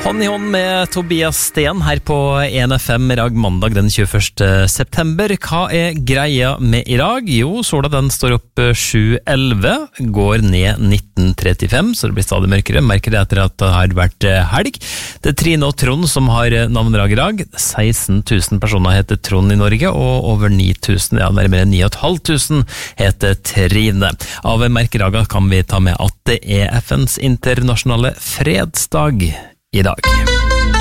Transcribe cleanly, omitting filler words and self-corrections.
Hånd i hånd med Tobias Sten her på 1FM i dag mandag den 21. september. Hva greia med i dag? Jo, sola den står opp 7:11, går ned 19:35, så det blir stadig mørkere. Merker det etter at det har vært helg. Det Trine og Trond som har navnedag i dag. 16 000 personer heter Trond i Norge, og over 9 000, ja nærmere 9 500 heter Trine. Av merkedager kan vi ta med at det FNs internasjonale fredsdag i dag.